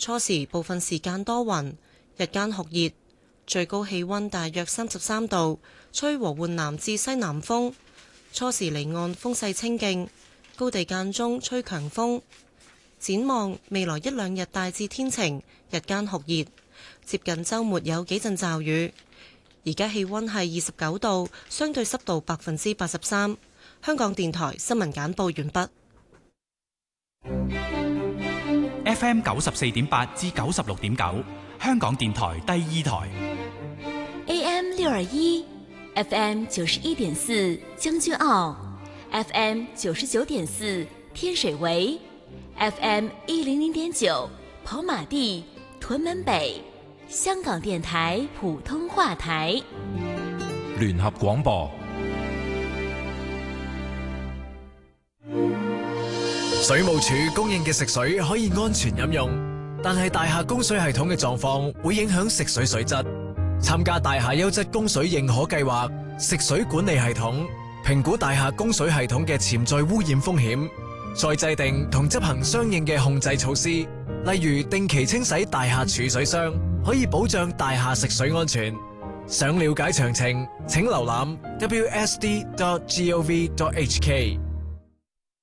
初時部分時間多雲，日間酷熱，最高氣溫大約33度，吹和緩南至西南風。初時離岸風勢清勁，高地間中吹強風。展望未來一兩日大致天晴，日間酷熱，接近週末有幾陣驟雨。而家氣溫係29度，相對濕度83%。香港電台新聞簡報完畢。 FM 94.8至96.9，香港電台第二台。 AM 621 FM 91.4將軍澳 FM 99.4天水圍 FM 100.9跑馬地屯門北，香港電台普通話台。 聯合廣播。 水務署供應嘅食水可以安全飲用，但係大廈供水系統嘅狀況會影響食水水質。參加大廈優質供水認可計劃，食水管理系統評估大廈供水系統嘅潛在污染風險，再制定同執行相應嘅控制措施，例如定期清洗大廈儲水箱，可以保障大廈食水安全。想了解詳情，請瀏覽 wsd.gov.hk。